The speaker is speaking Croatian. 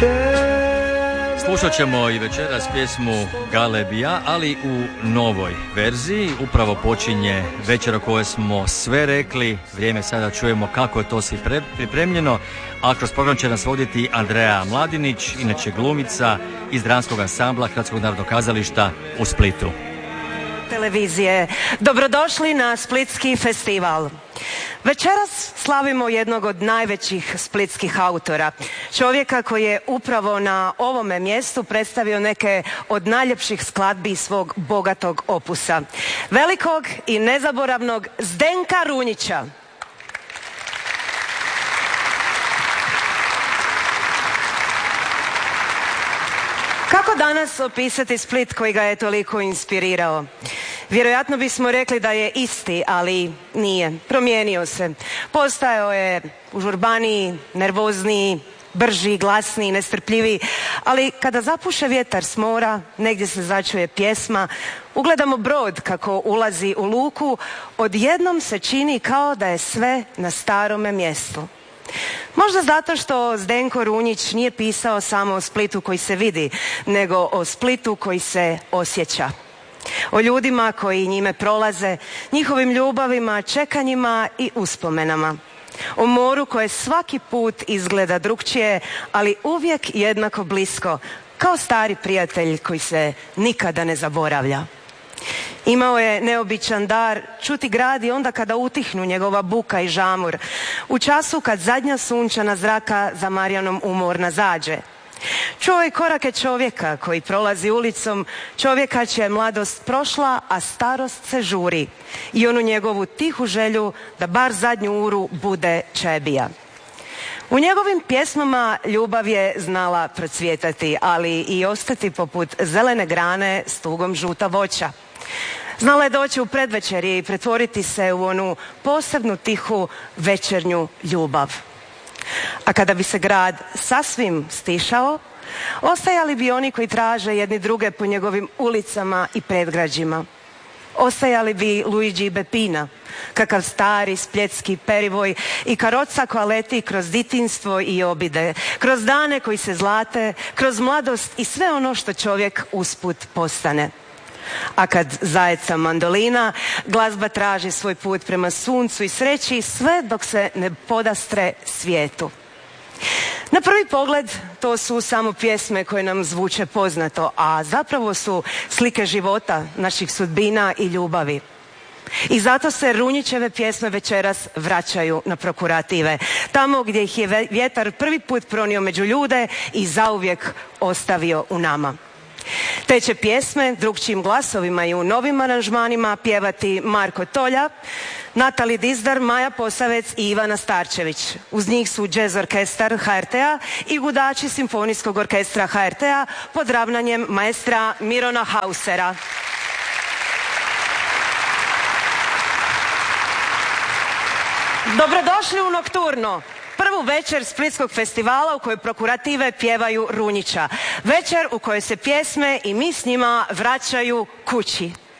Slušat ćemo i večeras pjesmu Galebija, ali u novoj verziji. Upravo počinje večer o kojoj smo sve rekli. Vrijeme sada čujemo kako je to svi pripremljeno. A kroz program će nas voditi Andreja Mladinić, inače glumica iz dramskog ansambla Hrvatskog narodnog kazališta u Splitu. Televizije. Dobrodošli na Splitski festival. Večeras slavimo jednog od najvećih splitskih autora. Čovjeka koji je upravo na ovome mjestu predstavio neke od najljepših skladbi svog bogatog opusa. Velikog i nezaboravnog Zdenka Runjića. Kako danas opisati Split koji ga je toliko inspirirao? Vjerojatno bismo rekli da je isti, ali nije. Promijenio se. Postajao je užurbaniji, nervozniji, brži, glasniji, nestrpljiviji. Ali kada zapuše vjetar s mora, negdje se začuje pjesma, ugledamo brod kako ulazi u luku, odjednom se čini kao da je sve na starome mjestu. Možda zato što Zdenko Runjić nije pisao samo o Splitu koji se vidi, nego o Splitu koji se osjeća. O ljudima koji njime prolaze, njihovim ljubavima, čekanjima i uspomenama. O moru koje svaki put izgleda drukčije, ali uvijek jednako blisko, kao stari prijatelj koji se nikada ne zaboravlja. Imao je neobičan dar čuti grad i onda kada utihnu njegova buka i žamur, u času kad zadnja sunčana zraka za Marijanom umorna zađe. Čuo je korake čovjeka koji prolazi ulicom, čovjeka čija je mladost prošla, a starost se žuri, i onu njegovu tihu želju da bar zadnju uru bude čebija. U njegovim pjesmama ljubav je znala procvjetati, ali i ostati poput zelene grane s tugom žuta voća. Znala je doći u predvečerje i pretvoriti se u onu posebnu tihu večernju ljubav. A kada bi se grad sasvim stišao, ostajali bi oni koji traže jedni druge po njegovim ulicama i predgrađima. Ostajali bi Luigi Beppina, kakav stari splitski perivoj i karoca koja leti kroz djetinjstvo i obide, kroz dane koji se zlate, kroz mladost i sve ono što čovjek usput postane. A kad zajeca mandolina, glazba traži svoj put prema suncu i sreći sve dok se ne podastre svijetu. Na prvi pogled to su samo pjesme koje nam zvuče poznato, a zapravo su slike života, naših sudbina i ljubavi. I zato se Runjićeve pjesme večeras vraćaju na prokurative, tamo gdje ih je vjetar prvi put pronio među ljude i zauvijek ostavio u nama. Te će pjesme drukčijim glasovima i u novim aranžmanima pjevati Marko Tolja, Natali Dizdar, Maja Posavec i Ivana Starčević. Uz njih su jazz orkestar HRT-a i gudači simfonijskog orkestra HRT-a pod ravnanjem maestra Mirona Hausera. Dobrodošli u Nokturno, prvu večer Splitskog festivala u kojoj prokurative pjevaju Runjića. Večer u kojoj se pjesme i mi s njima vraćaju kući.